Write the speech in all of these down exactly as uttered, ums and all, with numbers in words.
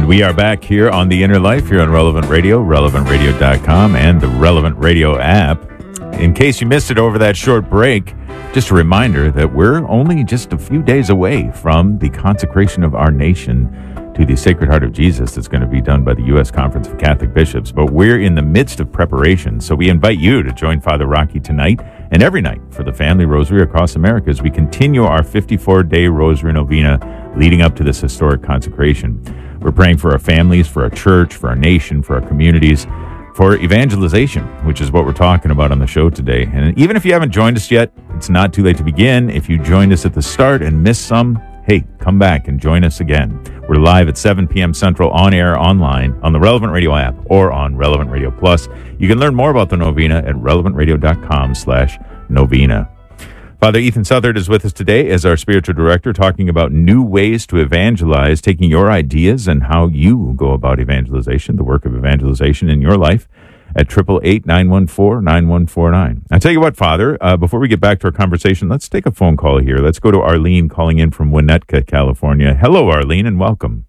And we are back here on The Inner Life here on Relevant Radio, relevant radio dot com, and the Relevant Radio app. In case you missed it over that short break, just a reminder that we're only just a few days away from the consecration of our nation to the Sacred Heart of Jesus that's going to be done by the U S Conference of Catholic Bishops. But we're in the midst of preparation, so we invite you to join Father Rocky tonight and every night for the Family Rosary across America as we continue our fifty-four day Rosary Novena leading up to this historic consecration. We're praying for our families, for our church, for our nation, for our communities, for evangelization, which is what we're talking about on the show today. And even if you haven't joined us yet, it's not too late to begin. If you joined us at the start and missed some, hey, come back and join us again. We're live at seven p.m. Central, on air, online, on the Relevant Radio app, or on Relevant Radio Plus. You can learn more about the novena at relevant radio dot com slash novena. Father Ethan Southard is with us today as our spiritual director, talking about new ways to evangelize, taking your ideas and how you go about evangelization, the work of evangelization in your life, at eight eight eight, nine one four, nine one four nine. I tell you what, Father, uh, before we get back to our conversation, let's take a phone call here. Let's go to Arlene calling in from Winnetka, California. Hello, Arlene, and welcome.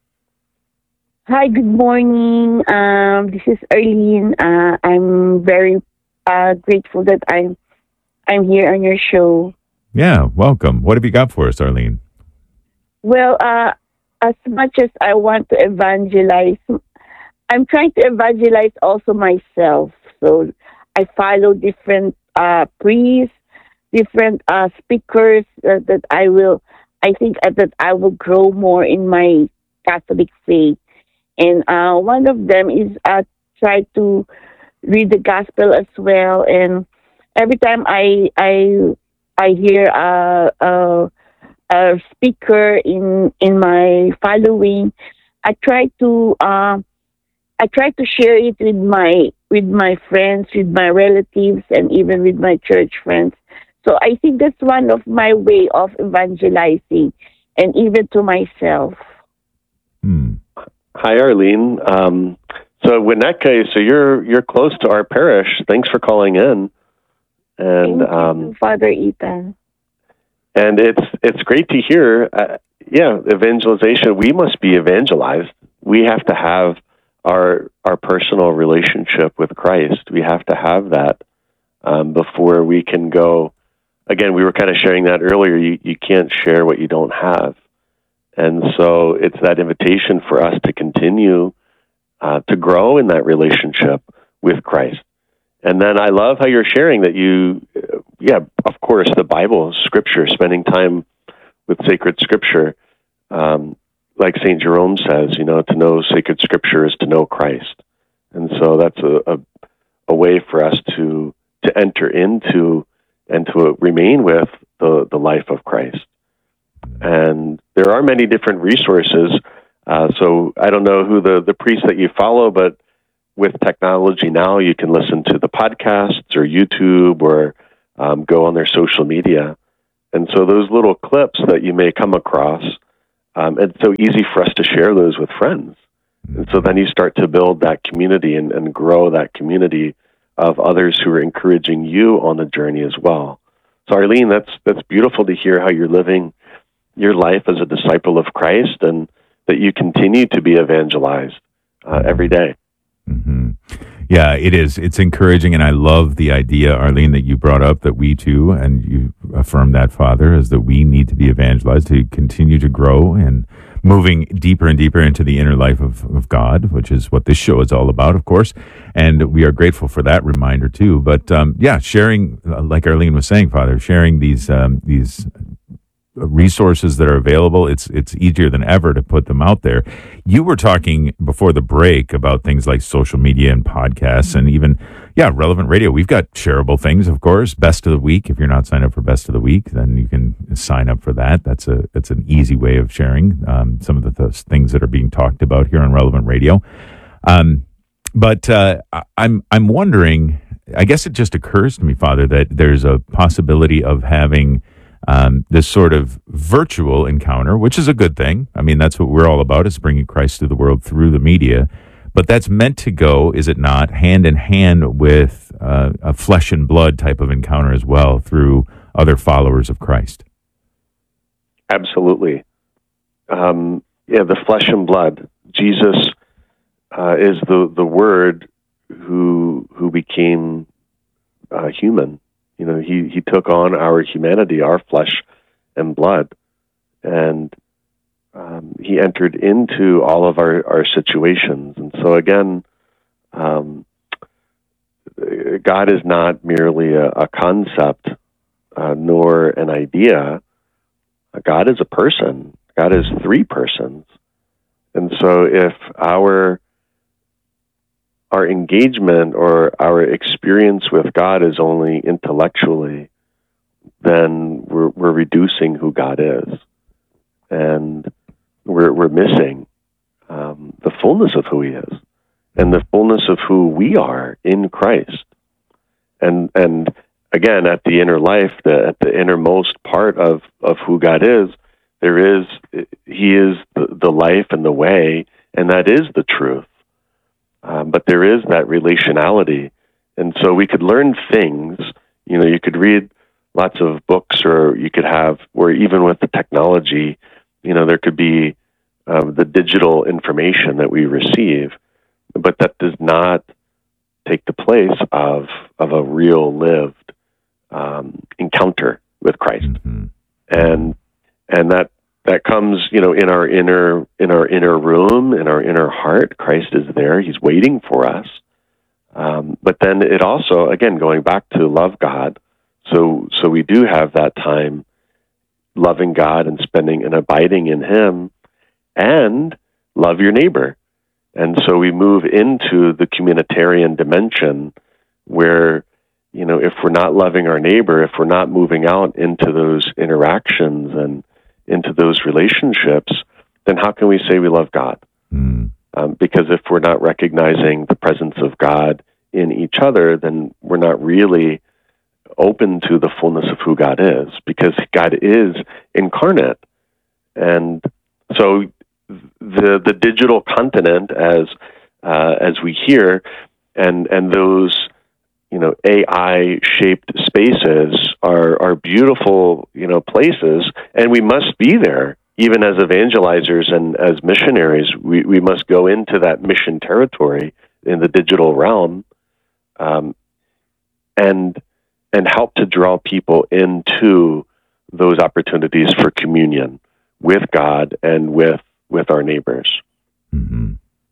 Hi, good morning. Um, this is Arlene. Uh, I'm very uh, grateful that I'm I'm here on your show. Yeah, welcome. What have you got for us, Arlene? Well, uh, as much as I want to evangelize, I'm trying to evangelize also myself. So I follow different uh, priests, different uh, speakers uh, that I will, I think uh, that I will grow more in my Catholic faith. And uh, one of them is uh, try to read the gospel as well. And every time I I I hear a, a, a speaker in in my following, I try to uh, I try to share it with my with my friends, with my relatives, and even with my church friends. So I think that's one of my way of evangelizing, and even to myself. Hmm. Hi, Arlene. Um, so Winnetka, so you're you're close to our parish. Thanks for calling in. And Thank um, you, Father Ethan. And it's it's great to hear. Uh, yeah, evangelization. We must be evangelized. We have to have our our personal relationship with Christ. We have to have that um, before we can go. Again, we were kind of sharing that earlier. You you can't share what you don't have, and so it's that invitation for us to continue uh, to grow in that relationship with Christ. And then I love how you're sharing that you, uh, yeah, of course, the Bible, Scripture, spending time with sacred Scripture, um, like Saint Jerome says, you know, to know sacred Scripture is to know Christ. And so that's a, a, a way for us to to enter into and to remain with the, the life of Christ. And there are many different resources. Uh, so I don't know who the, the priest that you follow, but with technology now, you can listen to the podcasts or YouTube or um, go on their social media. And so those little clips that you may come across, um, it's so easy for us to share those with friends. And so then you start to build that community and, and grow that community of others who are encouraging you on the journey as well. So Arlene, that's that's beautiful to hear how you're living your life as a disciple of Christ and that you continue to be evangelized uh, every day. Mm-hmm. Yeah, it is. It's encouraging, and I love the idea, Arlene, that you brought up, that we too, and you affirmed that, Father, is that we need to be evangelized to continue to grow and moving deeper and deeper into the inner life of, of God, which is what this show is all about, of course, and we are grateful for that reminder too. But um, yeah, sharing, like Arlene was saying, Father, sharing these um, these resources that are available, it's it's easier than ever to put them out there. You were talking before the break about things like social media and podcasts and even, yeah, Relevant Radio. We've got shareable things, of course. Best of the Week. If you're not signed up for Best of the Week, then you can sign up for that. That's a that's an easy way of sharing um, some of the th- things that are being talked about here on Relevant Radio. Um, but uh, I'm I'm wondering, I guess it just occurs to me, Father, that there's a possibility of having Um, this sort of virtual encounter, which is a good thing. I mean, that's what we're all about, is bringing Christ to the world through the media. But that's meant to go, is it not, hand in hand with uh, a flesh and blood type of encounter as well through other followers of Christ. Absolutely. Um, yeah, the flesh and blood. Jesus uh, is the the Word who who became uh, human. You know, he he took on our humanity, our flesh and blood, and um, he entered into all of our, our situations. And so again, um, God is not merely a, a concept, uh, nor an idea. God is a person. God is three persons. And so if our our engagement or our experience with God is only intellectually, then we're, we're reducing who God is. And we're, we're missing um, the fullness of who he is and the fullness of who we are in Christ. And and again, at the inner life, the, at the innermost part of, of who God is, there is, he is the, the life and the way, and that is the truth. Um, but there is that relationality. And so we could learn things, you know, you could read lots of books, or you could have, or even with the technology, you know, there could be uh, the digital information that we receive, but that does not take the place of of a real lived um, encounter with Christ. Mm-hmm. And and that that comes, you know, in our inner in our inner room, in our inner heart. Christ is there; he's waiting for us. Um, but then it also, again, going back to love God. So so we do have that time loving God and spending and abiding in him, and love your neighbor. And so we move into the communitarian dimension where, you know, if we're not loving our neighbor, if we're not moving out into those interactions and into those relationships, then how can we say we love God? Mm. Um, because if we're not recognizing the presence of God in each other, then we're not really open to the fullness of who God is, because God is incarnate. And so the the digital continent, as uh, as we hear, and and those, you know, A I shaped spaces are are beautiful, you know, places, and we must be there. Even as evangelizers and as missionaries, we, we must go into that mission territory in the digital realm, um, and and help to draw people into those opportunities for communion with God and with with our neighbors. Mm-hmm.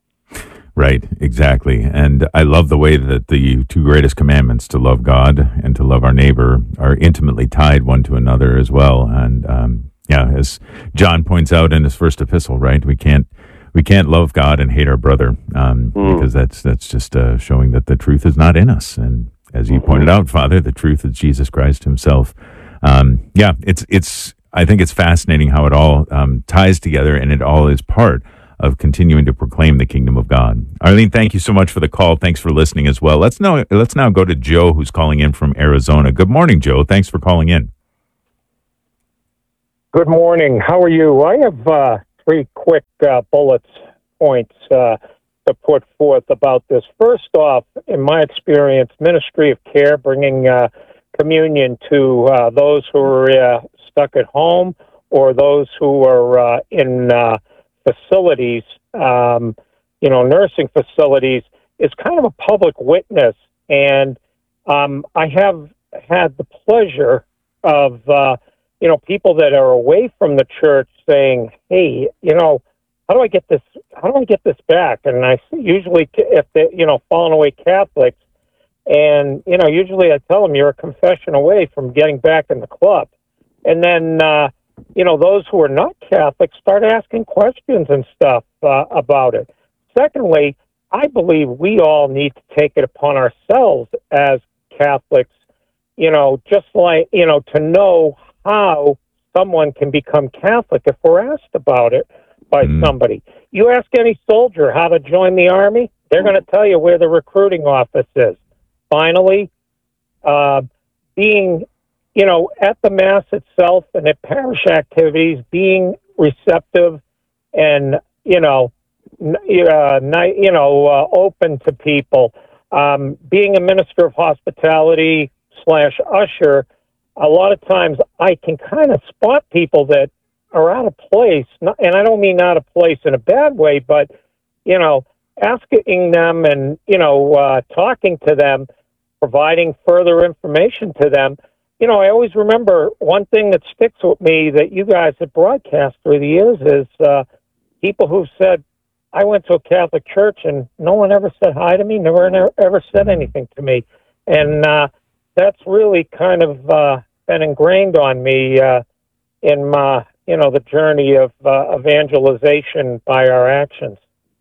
Right, exactly. And I love the way that the two greatest commandments, to love God and to love our neighbor, are intimately tied one to another as well. And um, yeah, as John points out in his first epistle, right, we can't we can't love God and hate our brother, um, mm. because that's that's just uh, showing that the truth is not in us. And as you mm-hmm. pointed out, Father, the truth is Jesus Christ himself. Um, yeah, it's it's. I think it's fascinating how it all um, ties together, and it all is part of continuing to proclaim the kingdom of God. Arlene, thank you so much for the call. Thanks for listening as well. Let's now let's now go to Joe, who's calling in from Arizona. Good morning, Joe. Thanks for calling in. Good morning. How are you? I have uh, three quick uh, bullet points uh, to put forth about this. First off, in my experience, ministry of care, bringing uh, communion to uh, those who are uh, stuck at home or those who are uh, in uh, facilities, um, you know, nursing facilities, is kind of a public witness. And um, I have had the pleasure of, uh, you know, people that are away from the church saying, hey, you know, how do I get this, how do I get this back? And I usually, if they, you know, fallen away Catholics, and, you know, usually I tell them you're a confession away from getting back in the club. And then, uh, you know, those who are not Catholics start asking questions and stuff uh, about it. Secondly, I believe we all need to take it upon ourselves as Catholics, you know, just like, you know, to know how someone can become Catholic if we're asked about it by mm. somebody. You ask any soldier how to join the Army, they're going to tell you where the recruiting office is. Finally, uh, being, you know, at the Mass itself and at parish activities, being receptive and, you know, uh, you know, uh, open to people. Um, being a minister of hospitality slash usher, a lot of times I can kind of spot people that are out of place, and I don't mean out of place in a bad way, but you know, asking them and, you know, uh, talking to them, providing further information to them. You know, I always remember one thing that sticks with me that you guys have broadcast through the years is uh, people who've said, I went to a Catholic church and no one ever said hi to me, never, never ever said anything to me. And uh, that's really kind of uh, been ingrained on me uh, in my, you know, the journey of uh, evangelization by our actions.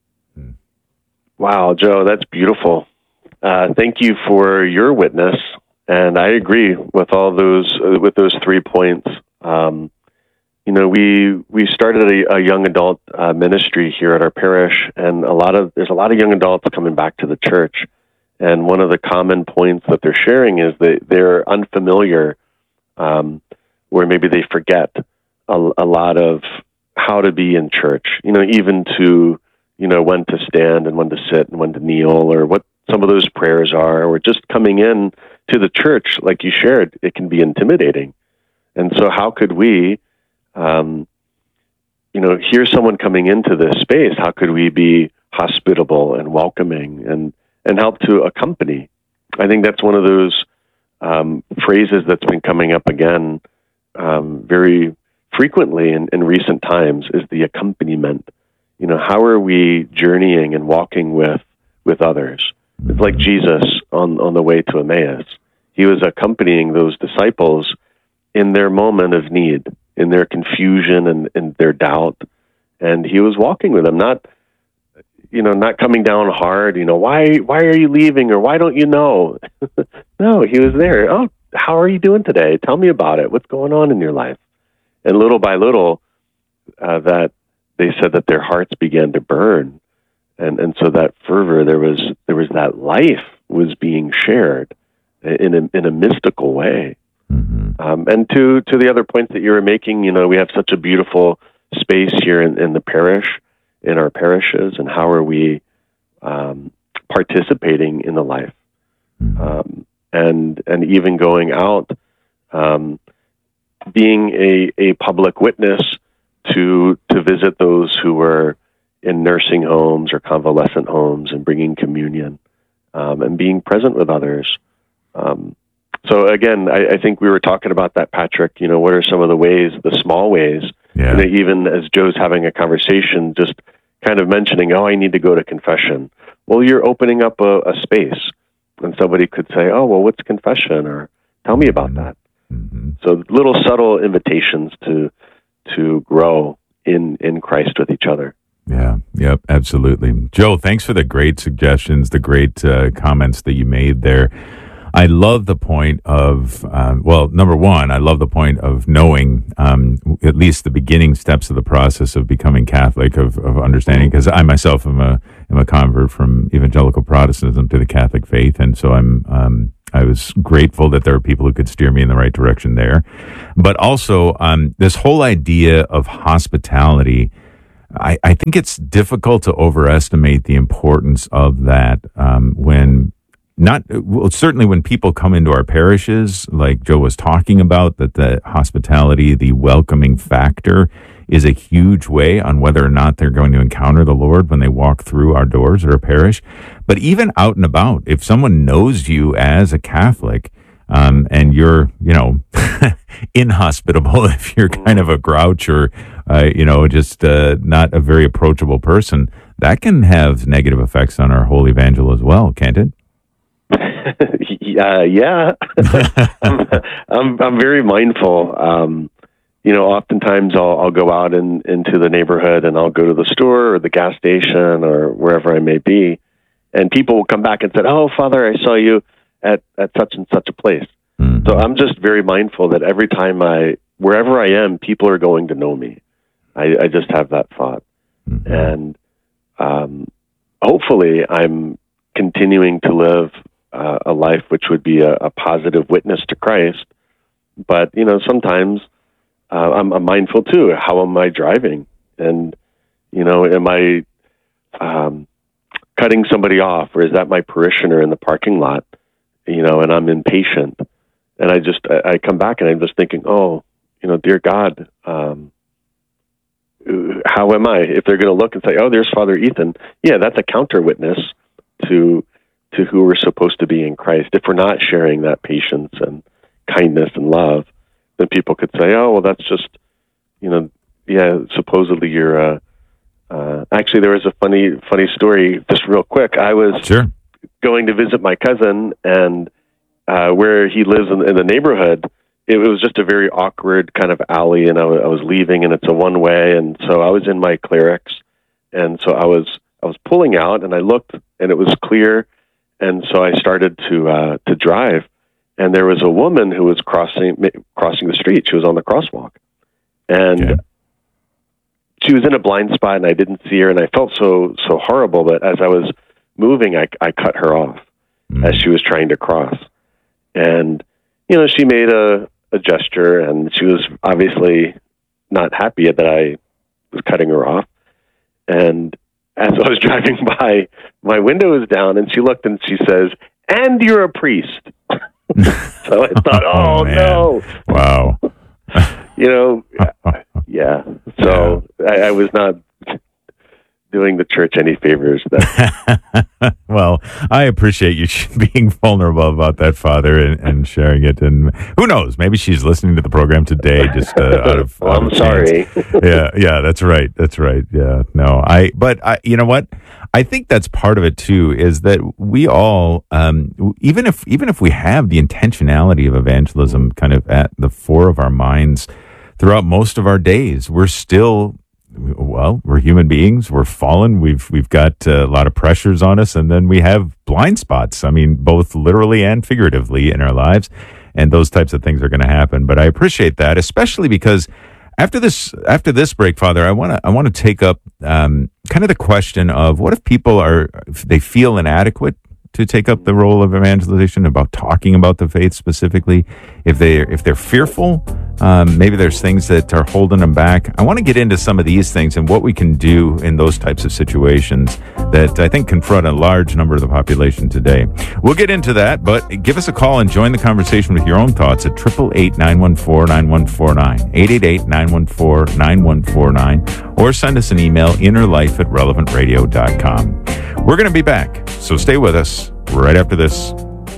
Wow, Joe, that's beautiful. Uh, thank you for your witness, and I agree with all those uh, with those three points. Um, you know, we we started a, a young adult uh, ministry here at our parish, and a lot of there's a lot of young adults coming back to the church. And one of the common points that they're sharing is that they're unfamiliar, um, where maybe they forget a, a lot of how to be in church. You know, even to you know when to stand and when to sit and when to kneel, or what some of those prayers are, or just coming in to the church, like you shared, it can be intimidating. And so how could we, um, you know, hear someone coming into this space, how could we be hospitable and welcoming and, and help to accompany? I think that's one of those um, phrases that's been coming up again um, very frequently in, in recent times is the accompaniment. You know, how are we journeying and walking with, with others? It's like Jesus on, on the way to Emmaus. He was accompanying those disciples in their moment of need, in their confusion and, and their doubt. And he was walking with them, not, you know, not coming down hard, you know, why, why are you leaving, or why don't you know? No, he was there. Oh, how are you doing today? Tell me about it. What's going on in your life? And little by little, uh, that they said that their hearts began to burn. And and so that fervor, there was there was that life was being shared in a in a mystical way. Mm-hmm. Um, and to to the other points that you were making, you know, we have such a beautiful space here in, in the parish, in our parishes, and how are we um, participating in the life, mm-hmm. um, and and even going out, um, being a a public witness to to visit those who were in nursing homes or convalescent homes, and bringing communion, um, and being present with others. Um, so again, I, I think we were talking about that, Patrick. You know, what are some of the ways, the small ways, yeah. you know, even as Joe's having a conversation, just kind of mentioning, oh, I need to go to confession. Well, you're opening up a, a space, and somebody could say, oh, well, what's confession? Or tell me about that. Mm-hmm. So little subtle invitations to to grow in, in Christ with each other. Yeah, yep, absolutely. Joe, thanks for the great suggestions, the great uh, comments that you made there. I love the point of, um, well, number one, I love the point of knowing um, at least the beginning steps of the process of becoming Catholic, of, of understanding, because I myself am a am a convert from evangelical Protestantism to the Catholic faith, and so I'm um, I was grateful that there are people who could steer me in the right direction there. But also, um, this whole idea of hospitality, I, I think it's difficult to overestimate the importance of that um, when not well, certainly when people come into our parishes, like Joe was talking about, that the hospitality, the welcoming factor is a huge way on whether or not they're going to encounter the Lord when they walk through our doors at our parish. But even out and about, if someone knows you as a Catholic, um, and you're, you know, inhospitable, if you're kind of a grouch or, uh, you know, just uh, not a very approachable person, that can have negative effects on our whole evangel as well, can't it? uh, yeah, I'm, I'm I'm very mindful. Um, you know, oftentimes I'll I'll go out in, into the neighborhood, and I'll go to the store or the gas station or wherever I may be, and people will come back and say, "Oh, Father, I saw you at, at such and such a place." Mm-hmm. So I'm just very mindful that every time I, wherever I am, people are going to know me. I, I just have that thought, mm-hmm. and um, hopefully I'm continuing to live uh, a life which would be a, a positive witness to Christ. But, you know, sometimes uh, I'm, I'm mindful too. How am I driving? And, you know, am I um, cutting somebody off, or is that my parishioner in the parking lot? You know, and I'm impatient. And I just, I, I come back and I'm just thinking, oh, you know, dear God, um, how am I? If they're going to look and say, "Oh, there's Father Ethan," yeah, that's a counter witness to to who we're supposed to be in Christ. If we're not sharing that patience and kindness and love, then people could say, "Oh, well, that's just, you know, yeah, supposedly you're." Uh, uh, actually, there was a funny funny story. Just real quick, I was Sure. going to visit my cousin, and uh, where he lives in, in the neighborhood, it was just a very awkward kind of alley, and I, w- I was leaving, and it's a one way, and so I was in my clerics, and so I was I was pulling out, and I looked, and it was clear, and so I started to uh, to drive, and there was a woman who was crossing crossing the street. She was on the crosswalk, and Okay. she was in a blind spot, and I didn't see her, and I felt so so horrible. But as I was moving, I I cut her off Mm. as she was trying to cross, and you know, she made a, a gesture, and she was obviously not happy that I was cutting her off. And as I was driving by, my window was down, and she looked and she says, "And you're a priest." So I thought, oh, Oh, man. no. Wow. You know, yeah. So I, I was not doing the church any favors. That Well, I appreciate you being vulnerable about that, Father, and, and sharing it. And who knows? Maybe she's listening to the program today, just uh, out of. well, out I'm of sorry. yeah, yeah, that's right. That's right. Yeah, no, I. But I, you know what? I think that's part of it too. Is that we all, um, even if even if we have the intentionality of evangelism kind of at the fore of our minds throughout most of our days, we're still. Well, we're human beings. We're fallen. We've we've got uh, a lot of pressures on us, and then we have blind spots. I mean, both literally and figuratively in our lives, and those types of things are going to happen. But I appreciate that, especially because after this after this break, Father, I want to I want to take up um, kind of the question of what if people are if they feel inadequate to take up the role of evangelization, about talking about the faith specifically, if they if they're fearful. Um, maybe there's things that are holding them back. I want to get into some of these things and what we can do in those types of situations that I think confront a large number of the population today. We'll get into that, but give us a call and join the conversation with your own thoughts at eight eight eight, nine one four, nine one four nine, eight eight eight, nine one four, nine one four nine, or send us an email, innerlife at relevant radio dot com. We're going to be back, so stay with us right after this.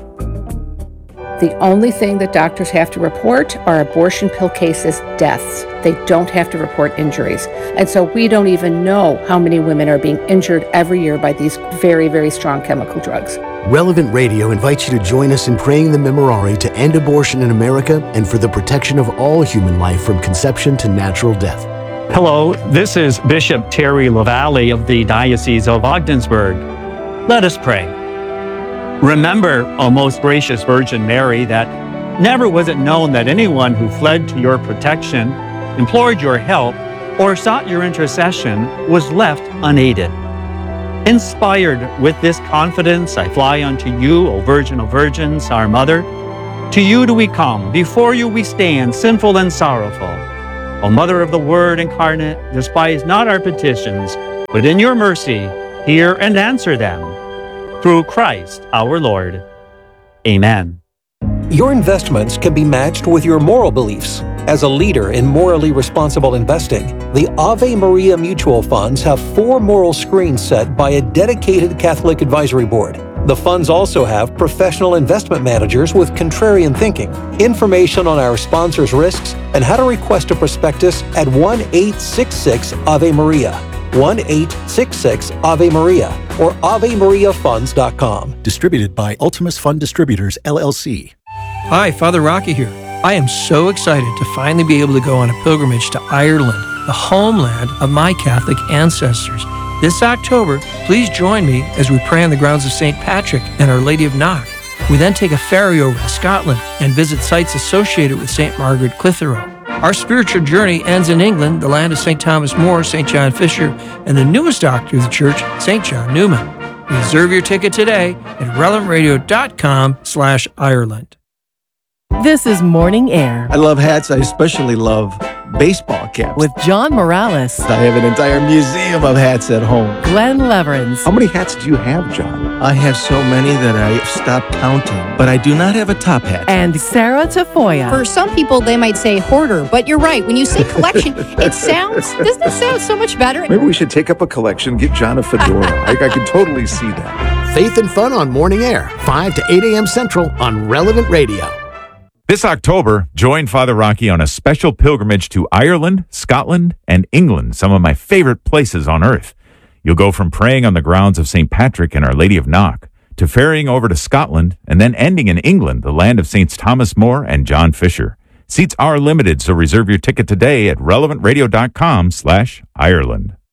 The only thing that doctors have to report are abortion pill cases, deaths. They don't have to report injuries. And so we don't even know how many women are being injured every year by these very, very strong chemical drugs. Relevant Radio invites you to join us in praying the Memorare to end abortion in America and for the protection of all human life from conception to natural death. Hello, this is Bishop Terry LaValle of the Diocese of Ogdensburg. Let us pray. Remember, O most gracious Virgin Mary, that never was it known that anyone who fled to your protection, implored your help, or sought your intercession was left unaided. Inspired with this confidence, I fly unto you, O Virgin of Virgins, our Mother. To you do we come, before you we stand, sinful and sorrowful. O Mother of the Word incarnate, despise not our petitions, but in your mercy hear and answer them. Through Christ our Lord. Amen. Your investments can be matched with your moral beliefs. As a leader in morally responsible investing, the Ave Maria Mutual Funds have four moral screens set by a dedicated Catholic advisory board. The funds also have professional investment managers with contrarian thinking. Information on our sponsors' risks and how to request a prospectus at one eight six six Ave Maria. one eight six six Ave Maria or ave maria funds dot com. Distributed by Ultimus Fund Distributors, L L C. Hi, Father Rocky here. I am so excited to finally be able to go on a pilgrimage to Ireland, the homeland of my Catholic ancestors. This October, please join me as we pray on the grounds of Saint Patrick and Our Lady of Knock. We then take a ferry over to Scotland and visit sites associated with Saint Margaret Clitheroe. Our spiritual journey ends in England, the land of Saint Thomas More, Saint John Fisher, and the newest doctor of the church, Saint John Newman. Reserve your ticket today at relevant radio dot com slash Ireland. This is Morning Air I love hats. I especially love baseball caps. with John Morales, I have an entire museum of hats at home. Glenn Leverins, How many hats do you have, John? I have so many that I stopped counting, but I do not have a top hat. and Sarah Tafoya. For some people, they might say hoarder, but you're right. When you say collection, it sounds, doesn't it sound so much better? Maybe we should take up a collection, get John a fedora. I, I can totally see that. Faith and Fun on Morning Air, five to eight a.m. Central on Relevant Radio. This October, join Father Rocky on a special pilgrimage to Ireland, Scotland, and England, some of my favorite places on earth. You'll go from praying on the grounds of Saint Patrick and Our Lady of Knock to ferrying over to Scotland and then ending in England, the land of Saints Thomas More and John Fisher. Seats are limited, so reserve your ticket today at relevant radio dot com slash Ireland.